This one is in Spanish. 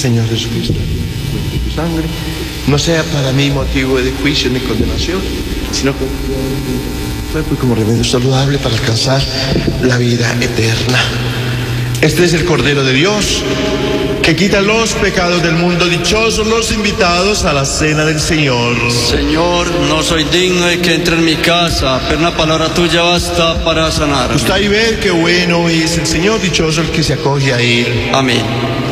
Señor Jesucristo, tu sangre, no sea para mí motivo de juicio ni condenación, sino que cuerpo y como remedio saludable para alcanzar la vida eterna. Este es el Cordero de Dios, que quita los pecados del mundo. Dichosos los invitados a la cena del Señor. Señor, no soy digno de que entre en mi casa, pero una palabra tuya basta para sanarme. Gustad y ver qué bueno es el Señor, dichoso el que se acoge a él. Amén.